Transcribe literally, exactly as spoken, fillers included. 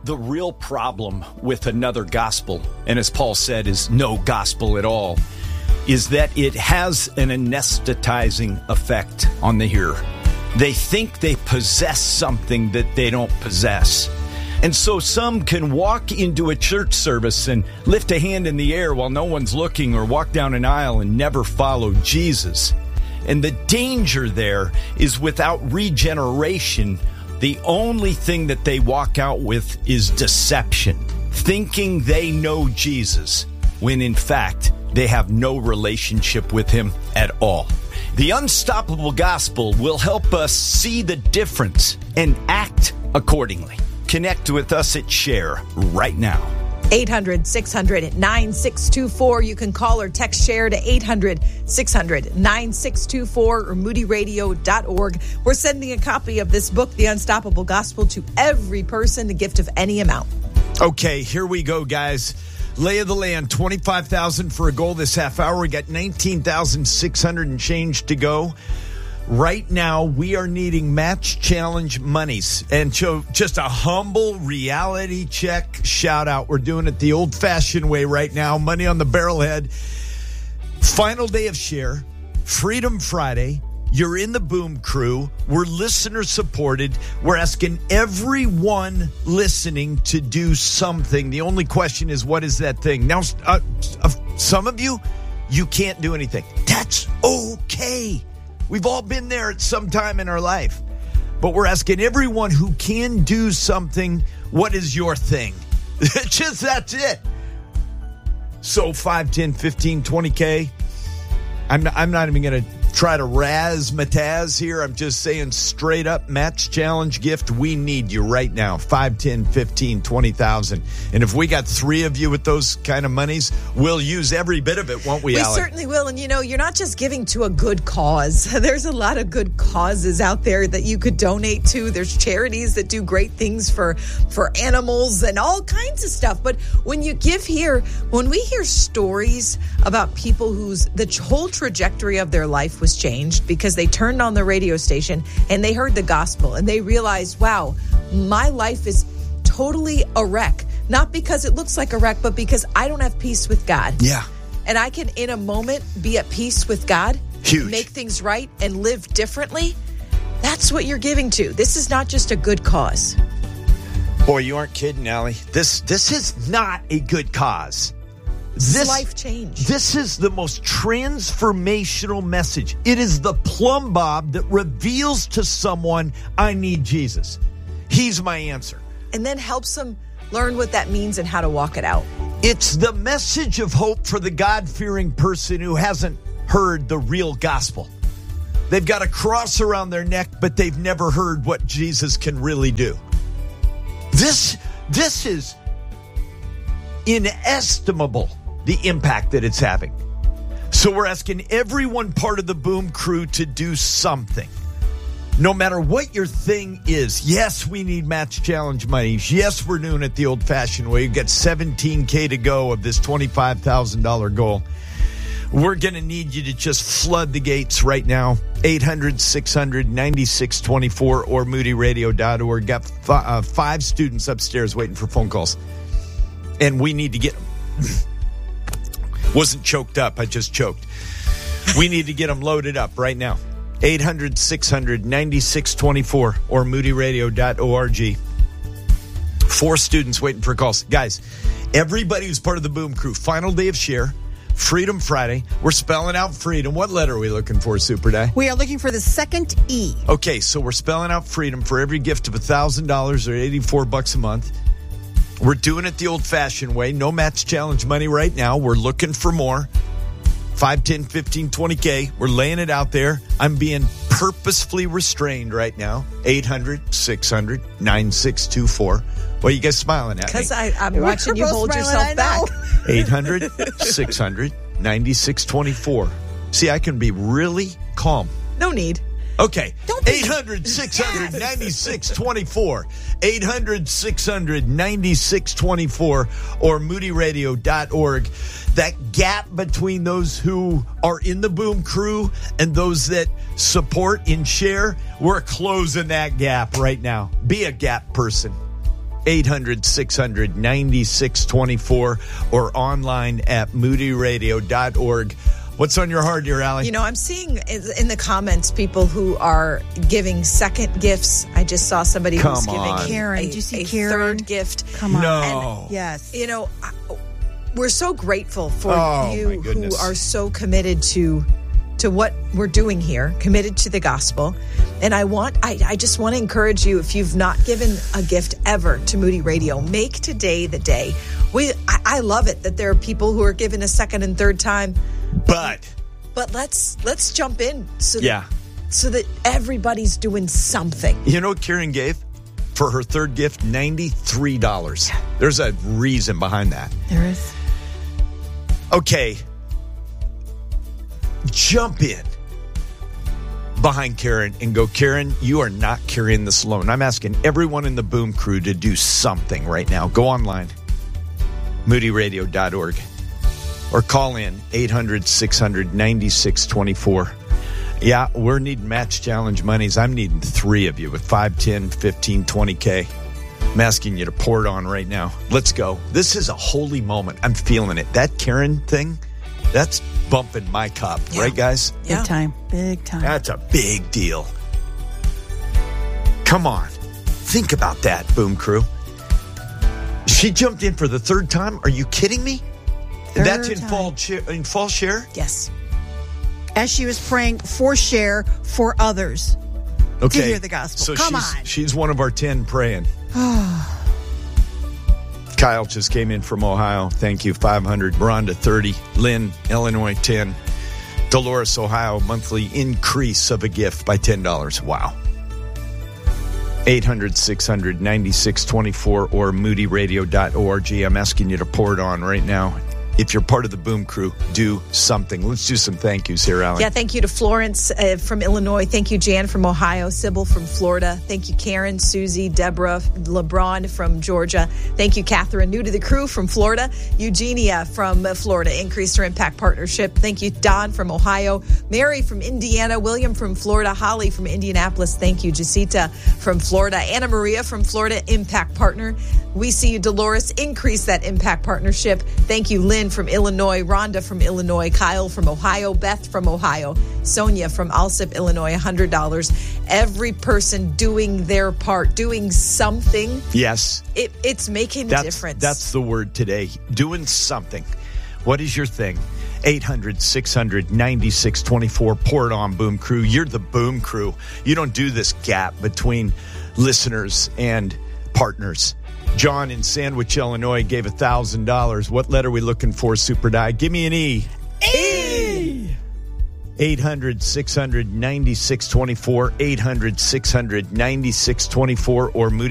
the real problem with another gospel, and as Paul said, is no gospel at all, is that it has an anesthetizing effect on the hearer. They think they possess something that they don't possess. And so some can walk into a church service and lift a hand in the air while no one's looking, or walk down an aisle and never follow Jesus. And the danger there is, without regeneration, the only thing that they walk out with is deception, thinking they know Jesus, when in fact they have no relationship with him at all. The Unstoppable Gospel will help us see the difference and act accordingly. Connect with us at Share right now. eight hundred, six hundred, nine six two four. You can call or text Share to eight hundred, six hundred, nine six two four or moody radio dot org. We're sending a copy of this book, The Unstoppable Gospel, to every person, a gift of any amount. Okay, here we go, guys. Lay of the land, twenty-five thousand dollars for a goal this half hour. We got nineteen thousand six hundred and change to go. Right now, we are needing match challenge monies. And so just a humble reality check shout out. We're doing it the old fashioned way right now. Money on the barrelhead. Final day of Share. Freedom Friday. You're in the Boom Crew. We're listener supported. We're asking everyone listening to do something. The only question is, what is that thing? Now, uh, uh, some of you, you can't do anything. That's okay. We've all been there at some time in our life. But we're asking everyone who can do something, what is your thing? Just that's it. So five, ten, fifteen, twenty K. I'm not, I'm not even going to try to razzmatazz here. I'm just saying straight up match challenge gift. We need you right now. five, ten, fifteen, twenty thousand. And if we got three of you with those kind of monies, we'll use every bit of it, won't we, We Alec? certainly will. And, you know, you're not just giving to a good cause. There's a lot of good causes out there that you could donate to. There's charities that do great things for, for animals and all kinds of stuff. But when you give here, when we hear stories about people whose the whole trajectory of their life was changed because they turned on the radio station and they heard the gospel and they realized, wow, my life is totally a wreck. Not because it looks like a wreck, but because I don't have peace with God. Yeah. And I can, in a moment, be at peace with God. Huge. Make things right and live differently. That's what you're giving to. This is not just a good cause. Boy, you aren't kidding, Allie. This, this is not a good cause. This life change. This is the most transformational message. It is the plumb bob that reveals to someone, I need Jesus. He's my answer. And then helps them learn what that means and how to walk it out. It's the message of hope for the God-fearing person who hasn't heard the real gospel. They've got a cross around their neck, but they've never heard what Jesus can really do. This, this is inestimable, the impact that it's having. So we're asking everyone part of the Boom Crew to do something. No matter what your thing is. Yes, we need match challenge money. Yes, we're doing it the old-fashioned way. You've got seventeen K to go of this twenty-five thousand dollars goal. We're going to need you to just flood the gates right now. eight hundred, six hundred, nine-six two four or moody radio dot org. Got f- uh, five students upstairs waiting for phone calls. And we need to get them. Wasn't choked up. I just choked. We need to get them loaded up right now. eight hundred, six hundred, nine-six two four or moody radio dot org. Four students waiting for calls. Guys, everybody who's part of the Boom Crew, final day of Share, Freedom Friday. We're spelling out freedom. What letter are we looking for, Super Day? We are looking for the second E. Okay, so we're spelling out freedom for every gift of one thousand dollars or eighty-four bucks a month. We're doing it the old-fashioned way. No match challenge money right now. We're looking for more. five, ten, fifteen, twenty K. We're laying it out there. I'm being purposefully restrained right now. eight hundred, six hundred, nine-six two four. What are you guys smiling at me? Because I'm watching you hold smiling, yourself back. eight hundred, six hundred, nine-six two four. See, I can be really calm. No need. Okay. Don't be- eight hundred, six hundred, nine-six two four. eight hundred, six hundred, nine-six two four or moody radio dot org. That gap between those who are in the Boom Crew and those that support and share, we're closing that gap right now. Be a gap person. eight hundred, six hundred, ninety-six twenty-four, or online at moody radio dot org. What's on your heart, dear Allie? You know, I'm seeing in the comments people who are giving second gifts. I just saw somebody Come who's giving on. Karen, a, did you see a Karen? third gift. Come on. No. And, Yes. You know, I- we're so grateful for Oh, my you who goodness. are so committed to to what we're doing here, committed to the gospel. And I want, I, I just want to encourage you, if you've not given a gift ever to Moody Radio, make today the day. We, I, I love it that there are people who are giving a second and third time, But, but let's let's jump in so that, yeah. so that everybody's doing something. You know what Karen gave for her third gift? ninety-three dollars. There's a reason behind that. There is. Okay. Jump in behind Karen and go, Karen, you are not carrying this alone. I'm asking everyone in the Boom crew to do something right now. Go online, moody radio dot org, or call in eight hundred, six hundred, ninety-six twenty-four. Yeah, we're needing match challenge monies. I'm needing three of you with five, ten, fifteen, twenty K. I'm asking you to pour it on right now. Let's go. This is a holy moment. I'm feeling it. That Karen thing, that's bumping my cup. Yeah. Right, guys? Big Yeah. time. Big time. That's a big deal. Come on. Think about that, Boom crew. She jumped in for the third time? Are you kidding me? Third That's in time. fall, share, in fall share? Yes. As she was praying for share for others. Okay. hear the gospel. So Come she's, on. she's one of our ten praying. Kyle just came in from Ohio. Thank you. five hundred. Rhonda, thirty. Lynn, Illinois, ten. Dolores, Ohio, monthly increase of a gift by ten dollars. Wow. eight hundred, six hundred, ninety-six twenty-four or moody radio dot org. I'm asking you to pour it on right now. If you're part of the Boom crew, do something. Let's do some thank yous here, Alan. Yeah, thank you to Florence uh, from Illinois. Thank you, Jan from Ohio. Sybil from Florida. Thank you, Karen, Susie, Deborah, LeBron from Georgia. Thank you, Catherine, new to the crew from Florida. Eugenia from uh, Florida, increased her impact partnership. Thank you, Don from Ohio. Mary from Indiana. William from Florida. Holly from Indianapolis. Thank you, Jacinta from Florida. Anna Maria from Florida, impact partner. We see you, Dolores, increase that impact partnership. Thank you, Lynn from Illinois, Rhonda from Illinois, Kyle from Ohio, Beth from Ohio, Sonia from Alsip, Illinois, one hundred dollars. Every person doing their part, doing something, Yes. it, it's making a That's, difference. that's the word today. Doing something. What is your thing? eight hundred, six hundred, ninety-six twenty-four. Pour it on, Boom crew. You're the Boom crew. You don't do this gap between listeners and partners. John in Sandwich, Illinois, gave one thousand dollars. What letter are we looking for, Super Die? Give me an E. E! eight hundred, six hundred, ninety-six twenty-four. eight hundred, six hundred, ninety-six twenty-four or Moody